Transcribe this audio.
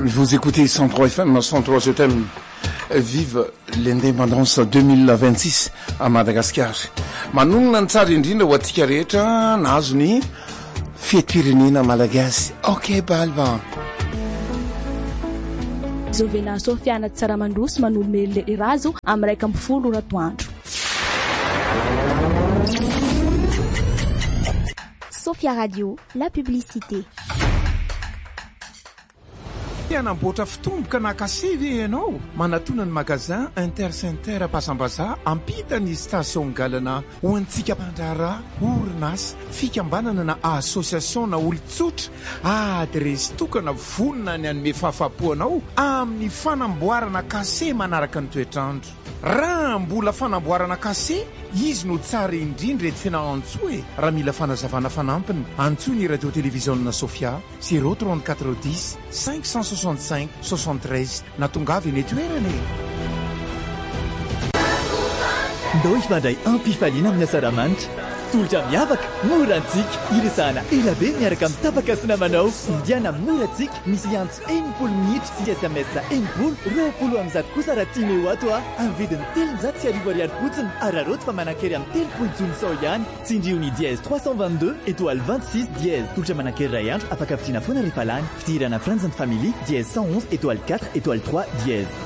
Vous écoutez 103 FM, 103 FM. Vive l'indépendance 2026 à Madagascar. Manonona ny tsara indrindra ho atsika rehetra nahazo ny fetim-pirenena malagasy. Ok balba. Zovena Sofiana Tsaramandroso manomely irazo amin'ny 1 ratoandro. Sofia Radio, la publicité. Anamboatra fitomboka na kasivy ianao manatona ny magazin Intercenter Pasambaza ampita ny station galana ho antsika mpandrara orinasa fikambanana na association na olon-tsotra adresy tokana vonona ny anome fahafapoanao amin'ny fanamboarana kase manaraka ny toetrandro. Raha mbola fanamboarana kase izy no tsara indrindra eto fianahantsoa raha mila fanazavana fanampiny antsoa ny radio télévision Sofia 03410 565 73 na tongavy eny toerana. Ndao ifandray ampifaliana amin'ny asaramanitra tolotra miavaka morantsika iresahana elabe miaraka amin'ny tapaka sy namanao indiana morantsika misy antso 80 minitra sy SMS 80 am'zato kosa raha tianao ato amin'ny vidiny 390 fotsiny araroto fa manan-kery amin'ny 3.0 ihany tsindriony dièse 322 étoile 26 dièse tolotra manan-kery ray andro afaka vitina foana rehefa lany fidirana franzany famille dièse 111 étoile 4 étoile 3 dièse